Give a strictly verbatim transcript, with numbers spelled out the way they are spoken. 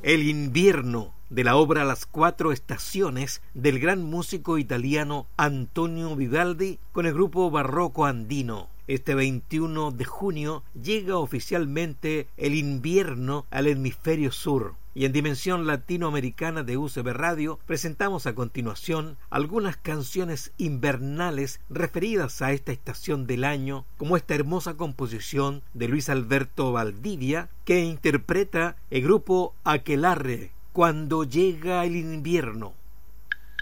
El invierno, de la obra Las Cuatro Estaciones del gran músico italiano Antonio Vivaldi con el grupo Barroco Andino. Este veintiuno de junio llega oficialmente el invierno al hemisferio sur. Y en dimensión latinoamericana de U C B Radio presentamos a continuación algunas canciones invernales referidas a esta estación del año, como esta hermosa composición de Luis Alberto Valdivia que interpreta el grupo Aquelarre, Cuando llega el invierno.